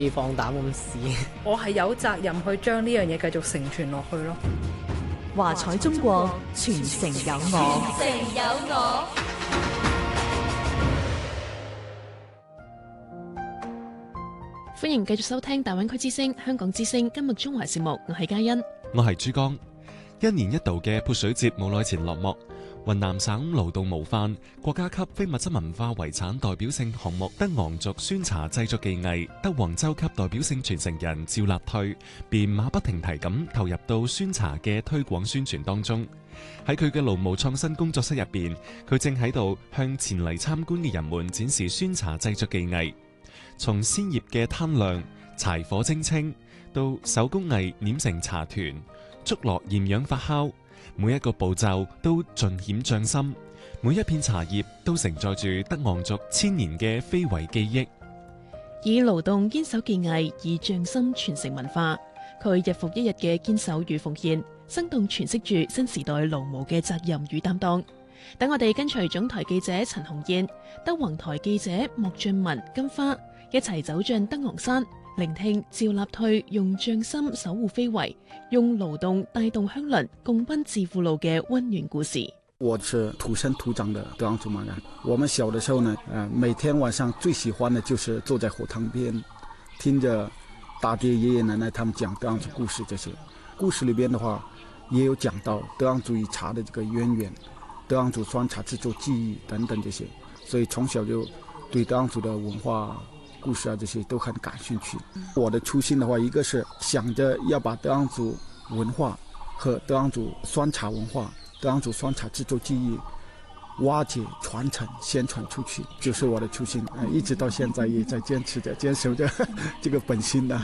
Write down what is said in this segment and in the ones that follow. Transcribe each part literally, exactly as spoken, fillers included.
要放膽咁試。 我係有責任去將呢樣嘢繼續承傳落去咯。 華彩中國，傳承有我， 傳承有我。 歡迎繼續收聽大灣區之聲、香港之聲今日中華節目，我係嘉欣， 我係珠江。一年一度嘅潑水節冇耐前落幕，雲南省勞動模範國家級非物質文化遺產代表性項目德昂族酸茶製作技藝德宏州級代表性傳承人趙立退便馬不停蹄咁投入到酸茶嘅推廣宣傳當中。喺佢嘅勞模創新工作室入邊，佢正喺度向前嚟參觀嘅人們展示酸茶製作技藝，從鮮葉嘅攤亮、柴火蒸青，到手工藝碾成茶團，捉落厭氧發酵，每一個步驟都盡顯匠心，每一片茶葉都承載住德昂族千年嘅非遺記憶。 以勞動堅守技藝，以匠心傳承文化。佢日復一日嘅堅守與奉獻，生動詮釋住新時代勞模嘅責任與擔當。等我哋跟隨總台記者陳紅燕、德宏台記者莫俊文、金花一齊走進德昂山，聆聽趙立退用匠心守護非遺，用勞動帶動鄉鄰共奔致富路嘅溫暖故事。 我是土生土長的德昂族馬人。我們小的時候呢，呃，每天晚上最喜歡的就是坐在火塘邊，聽着大爹爺爺奶奶他們講德昂族故事。這些故事裏邊的話，也有講到德昂族與茶的這個淵源，德昂族酸茶製作技藝等等這些，所以從小就對德昂族的文化故事啊這些都很感興趣。我的初心的話，一個是想着要把德昂族文化和德昂族酸茶文化、德昂族酸茶製作技藝挖掘、傳承、宣傳出去，就是我的初心。一直到現在也在堅持着、堅守着這個本心的。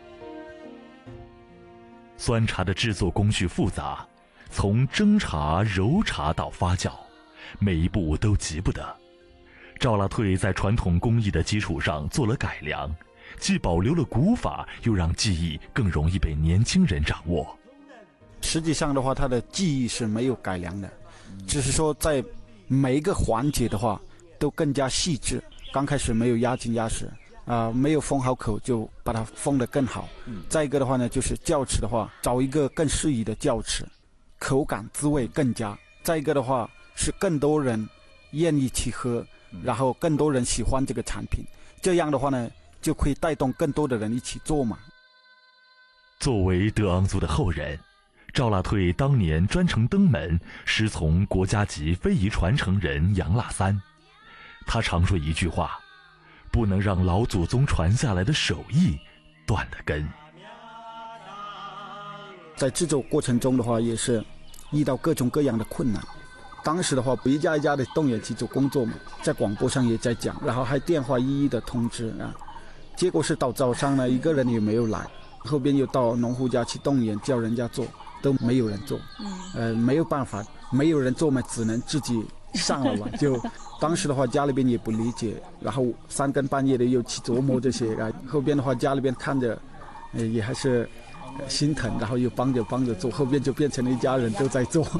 酸茶的製作工序複雜，從蒸茶、揉茶到發酵，每一步都急不得。趙立退在傳統工藝的基礎上做了改良，既保留了古法，又讓技藝更容易被年輕人掌握。 實際上的話，它的技藝是沒有改良的，只是說在每一個環節的話都更加細緻。剛開始沒有壓緊壓實，啊、呃，沒有封好口，就把它封得更好。再一個的話呢，就是酵齒的話，找一個更適宜的酵齒，口感滋味更佳。再一個的話是更多人願意去喝，然後更多人喜歡這個產品，這樣的話呢，就可以帶動更多的人一起做嘛。 作為德昂族的後人，趙立退當年專程登門，師從國家級非遺傳承人楊臘三。他常說一句話，不能讓老祖宗傳下來的手藝斷了根。 在製作過程中的話，也是遇到各種各樣的困難。當時的話，一家一家的動員去做工作嘛，在廣播上也在講，然後還電話一一的通知啊。結果是到早上呢，一個人也沒有來，後邊又到農戶家去動員，叫人家做，都沒有人做。呃，沒有辦法，沒有人做嘛，只能自己上了嘛。就當時的話，家裏邊也不理解，然後三更半夜的又去琢磨這些啊。後邊的話，家裏邊看着，呃，也還是心疼，然後又幫着幫着做，後邊就變成了一家人都在做。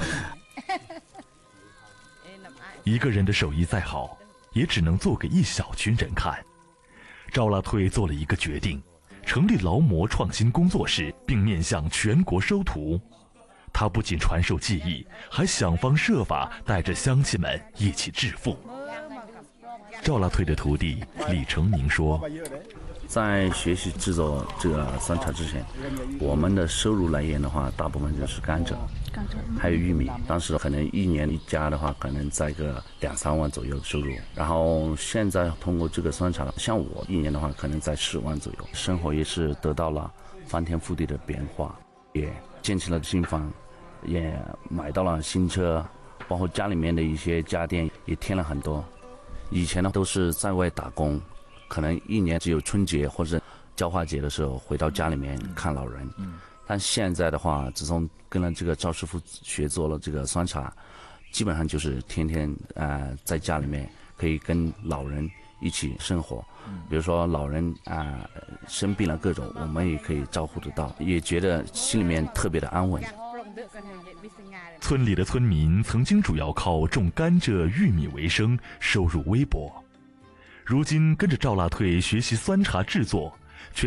一個人的手藝再好，也只能做給一小群人看。趙立退做了一個決定，成立勞模創新工作室，並面向全國收徒。他不僅傳授技藝，還想方設法帶着鄉親們一起致富。趙立退的徒弟李成明說， 在學習製作這個酸茶之前，我們的收入來源的話，大部分就是甘蔗，甘蔗還有玉米。當時可能一年一家的話，可能在個兩三萬左右的收入。然後現在通過這個酸茶，像我一年的話，可能在十萬左右，生活也是得到了翻天覆地的變化，也建起了新房，也買到了新車，包括家裡面的一些家電也添了很多。以前呢都是在外打工，可能一年只有春節或者交化節的時候回到家裡面看老人。但現在的話，自從跟了這個趙師傅學做了這個酸茶，基本上就是天天呃在家裡面可以跟老人一起生活。比如說老人啊、呃、生病了各種，我們也可以照顧得到，也覺得心裡面特別的安穩。 村里的村民曾經主要靠種甘蔗、玉米為生，收入微薄。如今跟着趙立退學習酸茶製作， 全